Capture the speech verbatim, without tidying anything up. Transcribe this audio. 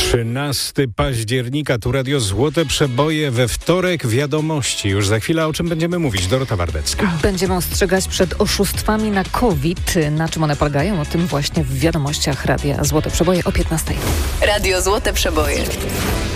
trzynastego października, tu Radio Złote Przeboje, we wtorek wiadomości. Już za chwilę o czym będziemy mówić. Dorota Wardecka. Będziemy ostrzegać przed oszustwami na COVID. Na czym one polegają? O tym właśnie w wiadomościach Radia Złote Przeboje o piętnastej. Radio Złote Przeboje.